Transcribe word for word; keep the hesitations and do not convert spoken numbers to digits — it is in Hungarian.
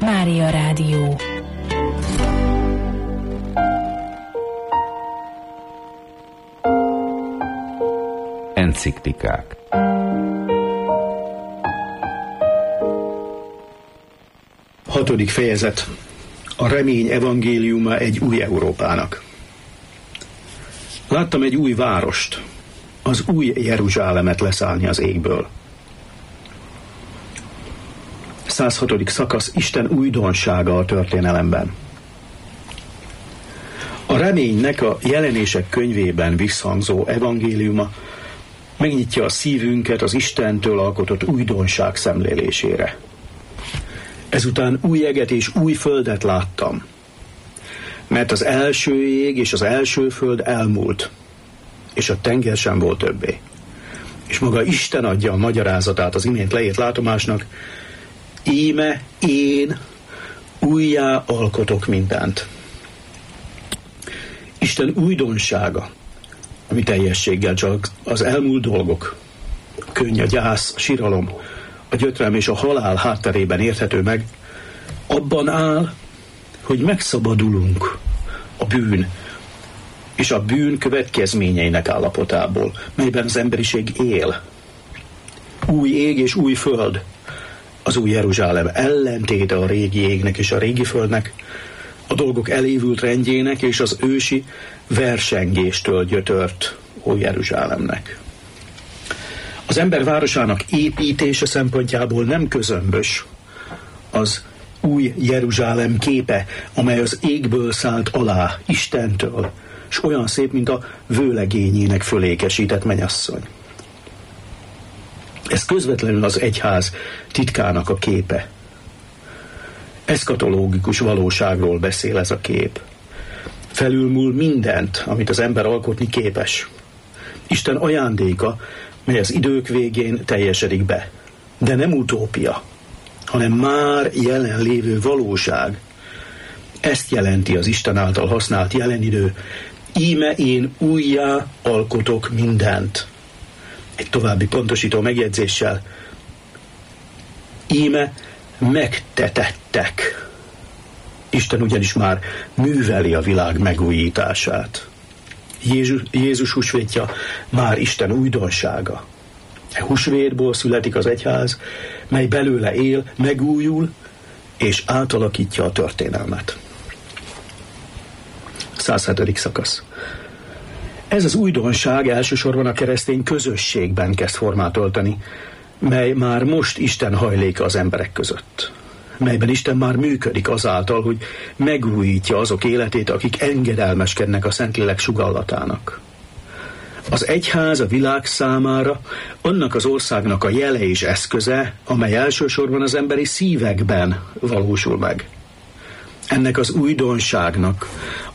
Mária Rádió. Enciklikák. Hatodik fejezet. A remény evangéliuma egy új Európának. Láttam egy új várost, az új Jeruzsálemet leszállni az égből. százhatodik szakasz. Isten újdonsága a történelemben. A reménynek a Jelenések könyvében visszhangzó evangéliuma megnyitja a szívünket az Istentől alkotott újdonság szemlélésére. Ezután új eget és új földet láttam, mert az első ég és az első föld elmúlt, és a tenger sem volt többé. És maga Isten adja a magyarázatát az imént leírt látomásnak: íme én újjá alkotok mindent. Isten újdonsága, ami teljességgel csak az elmúlt dolgok, a könny, a gyász, a síralom, a gyötrelem és a halál hátterében érthető meg, abban áll, hogy megszabadulunk a bűn és a bűn következményeinek állapotából, melyben az emberiség él. Új ég és új föld, az új Jeruzsálem ellentéte a régi égnek és a régi földnek, a dolgok elévült rendjének és az ősi versengéstől gyötört új Jeruzsálemnek. Az ember városának építése szempontjából nem közömbös az új Jeruzsálem képe, amely az égből szállt alá Istentől, és olyan szép, mint a vőlegényének fölékesített mennyasszony. Ez közvetlenül az egyház titkának a képe. Eszkatológikus valóságról beszél ez a kép. Felülmúl mindent, amit az ember alkotni képes. Isten ajándéka, mely az idők végén teljesedik be. De nem utópia, hanem már jelenlévő valóság. Ezt jelenti az Isten által használt jelenidő. Íme én újjá alkotok mindent. Egy további pontosító megjegyzéssel. Íme megtetettek. Isten ugyanis már műveli a világ megújítását. Jézus, Jézus húsvétja már Isten újdonsága. E húsvétból születik az egyház, mely belőle él, megújul és átalakítja a történelmet. százhetedik szakasz. Ez az újdonság elsősorban a keresztény közösségben kezd formát ölteni, mely már most Isten hajléka az emberek között, melyben Isten már működik azáltal, hogy megújítja azok életét, akik engedelmeskednek a Szentlélek sugallatának. Az egyház a világ számára annak az országnak a jele és eszköze, amely elsősorban az emberi szívekben valósul meg. Ennek az újdonságnak